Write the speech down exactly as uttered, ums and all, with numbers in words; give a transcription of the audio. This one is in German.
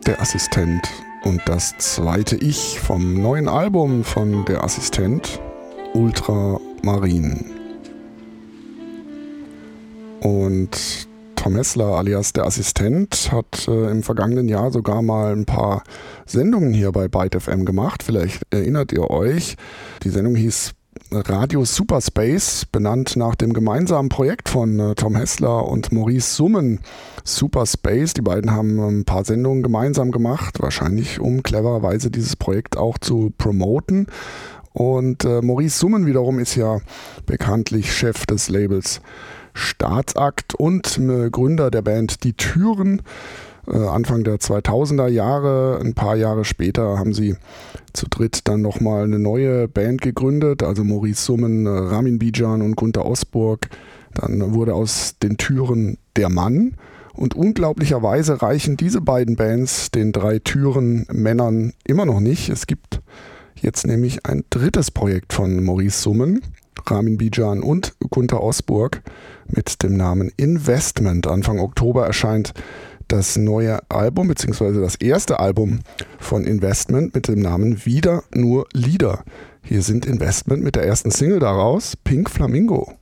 Der Assistent und das zweite Ich vom neuen Album von Der Assistent, Ultramarin. Und Tom Hessler alias Der Assistent hat äh, im vergangenen Jahr sogar mal ein paar Sendungen hier bei Byte F M gemacht. Vielleicht erinnert ihr euch. Die Sendung hieß Radio Superspace, benannt nach dem gemeinsamen Projekt von äh, Tom Hessler und Maurice Summen. Superspace, die beiden haben ein paar Sendungen gemeinsam gemacht, wahrscheinlich um clevererweise dieses Projekt auch zu promoten. Und äh, Maurice Summen wiederum ist ja bekanntlich Chef des Labels Staatsakt und äh, Gründer der Band Die Türen. Äh, Anfang der zweitausender Jahre, ein paar Jahre später, haben sie zu dritt dann nochmal eine neue Band gegründet, also Maurice Summen, äh, Ramin Bijan und Gunter Osburg. Dann wurde aus Den Türen Der Mann. Und unglaublicherweise reichen diese beiden Bands den drei Türen-Männern immer noch nicht. Es gibt jetzt nämlich ein drittes Projekt von Maurice Summen, Ramin Bijan und Gunter Osburg mit dem Namen Investment. Anfang Oktober erscheint das neue Album, beziehungsweise das erste Album von Investment mit dem Namen Wieder nur Lieder. Hier sind Investment mit der ersten Single daraus, Pink Flamingo.